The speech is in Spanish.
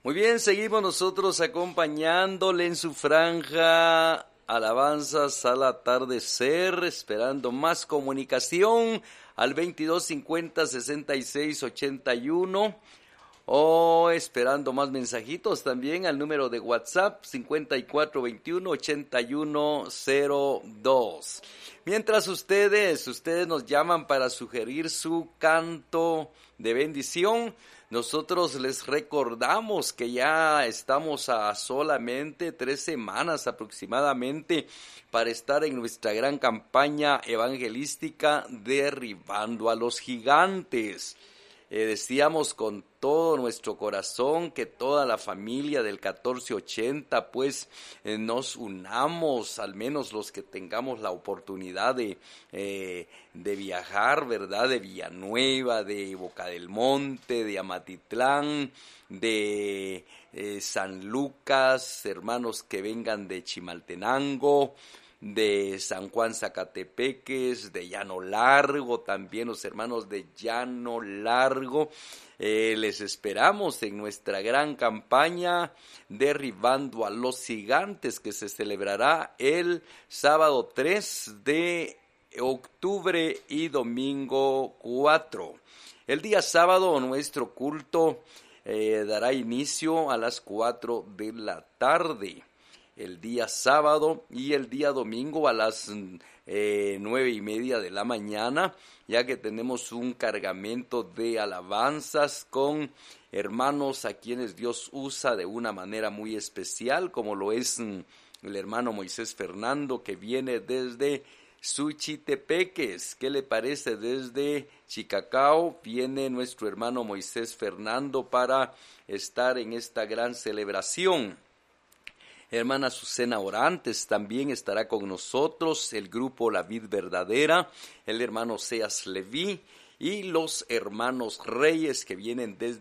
Muy bien, seguimos nosotros acompañándole en su franja Alabanzas al atardecer, esperando más comunicación al 2250-6681 o esperando más mensajitos también al número de WhatsApp 5421-8102. Mientras ustedes nos llaman para sugerir su canto de bendición, nosotros les recordamos que ya estamos a solamente 3 semanas aproximadamente para estar en nuestra gran campaña evangelística Derribando a los Gigantes. Decíamos con todo nuestro corazón que toda la familia del 1480 nos unamos, al menos los que tengamos la oportunidad de viajar, ¿verdad? De Villanueva, de Boca del Monte, de Amatitlán, de San Lucas, hermanos que vengan de Chimaltenango, de San Juan Zacatepeques, de Llano Largo, también los hermanos de Llano Largo. Les esperamos en nuestra gran campaña Derribando a los Gigantes, que se celebrará el sábado 3 de octubre y domingo 4. El día sábado nuestro culto dará inicio a las 4 de la tarde. El día sábado y el día domingo a las 9:30 de la mañana, ya que tenemos un cargamento de alabanzas con hermanos a quienes Dios usa de una manera muy especial, como lo es el hermano Moisés Fernando, que viene desde Suchitepeques. ¿Qué le parece? Desde Chicacao viene nuestro hermano Moisés Fernando para estar en esta gran celebración. Hermana Azucena Orantes también estará con nosotros, el grupo La Vid Verdadera, el hermano Seas Leví y los hermanos Reyes que vienen desde